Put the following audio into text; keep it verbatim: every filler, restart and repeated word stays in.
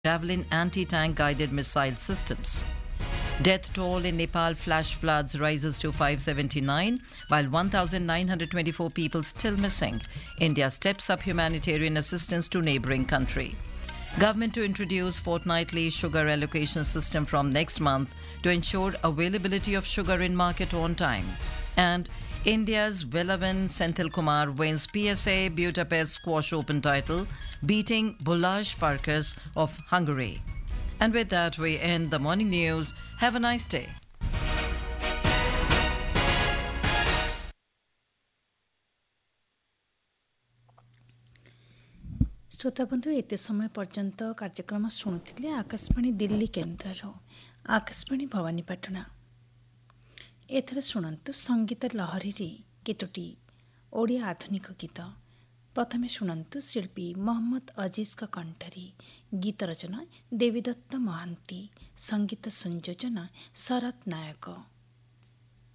Javelin anti-tank guided missile systems. Death toll in Nepal flash floods rises to five hundred seventy-nine, while one thousand nine hundred twenty-four people still missing. India steps up humanitarian assistance to neighbouring country. Government to introduce fortnightly sugar allocation system from next month to ensure availability of sugar in market on time. And India's Velavan Senthil Kumar wins P S A Budapest Squash Open title, beating Balázs Farkas of Hungary. And with that, we end the morning news. Have a nice day. श्रोता बंधु एते समय पर्यंत कार्यक्रम शुणुथिले आकाशवाणी दिल्ली केन्द्रर आकाशवाणी भवानीपाटना एथर शुणन्तु संगीत लहरी रे केतोटी ओडिया आधुनिक गीत प्रथमे शुणन्तु शिल्पी मोहम्मद अजीज का कंठरी गीत रचना देवीदत्त महांती संगीत संयोजन शरद नायक।